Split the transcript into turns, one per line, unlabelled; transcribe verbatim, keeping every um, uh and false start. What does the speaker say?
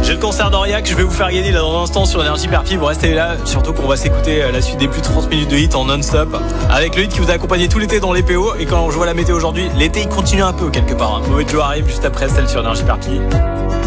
J'ai le concert d'Aurillac, je vais vous faire gagner là dans un instant sur Énergie Perpi. Vous restez là, surtout qu'on va s'écouter la suite des plus de trente minutes de hit en non-stop. Avec le hit qui vous a accompagné tout l'été dans les P O. Et quand je vois la météo aujourd'hui, l'été il continue un peu quelque part. Mauvais Joe arrive juste après celle sur Énergie Perpi.